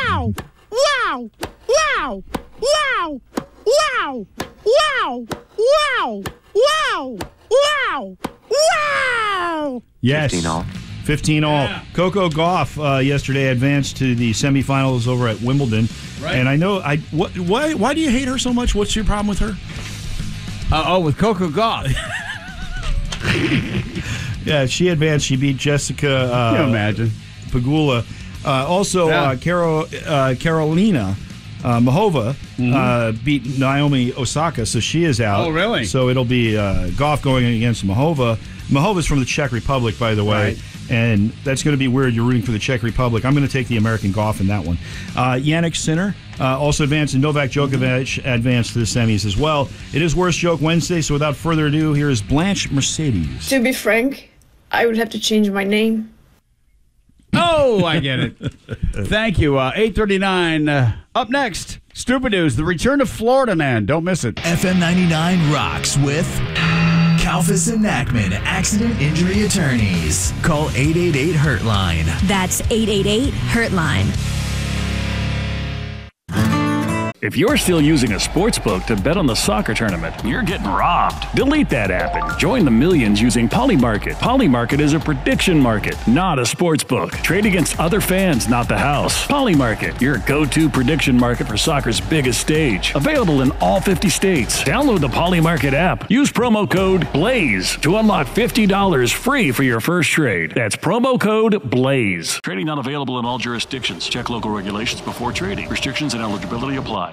Wow! Wow! Wow! Wow! Wow! Wow! Wow! Wow! Wow! Wow! Yes. 15 all. 15 all. Yeah. Coco Gauff yesterday advanced to the semifinals over at Wimbledon. Right. And I know, why do you hate her so much? What's your problem with her? With Coco Gauff. Yeah, she advanced. She beat Jessica Can you imagine? Pegula. Carolina Mahova beat Naomi Osaka, so she is out. Oh, really? So it'll be Gauff going against Mahova. Mahova's from the Czech Republic, by the way. Right. And that's going to be weird. You're rooting for the Czech Republic. I'm going to take the American Gauff in that one. Yannick Sinner also advanced, and Novak Djokovic advanced to the semis as well. It is Worst Joke Wednesday, so without further ado, here is Blanche Mercedes. To be frank, I would have to change my name. Oh, I get it. Thank you. 8:39. Up next, Stupid News, the return of Florida Man. Don't miss it. FM 99 rocks with Kalfas and Nachman Accident Injury Attorneys. Call 888-HURT-LINE. That's 888-HURT-LINE. If you're still using a sports book to bet on the soccer tournament, you're getting robbed. Delete that app and join the millions using Polymarket. Polymarket is a prediction market, not a sports book. Trade against other fans, not the house. Polymarket, your go-to prediction market for soccer's biggest stage. Available in all 50 states. Download the Polymarket app. Use promo code BLAZE to unlock $50 free for your first trade. That's promo code BLAZE. Trading not available in all jurisdictions. Check local regulations before trading. Restrictions and eligibility apply.